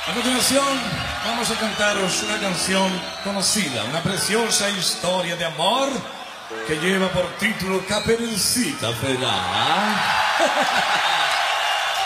A continuación, vamos a cantaros una canción conocida, una preciosa historia de amor que lleva por título Caperucita Ferrara.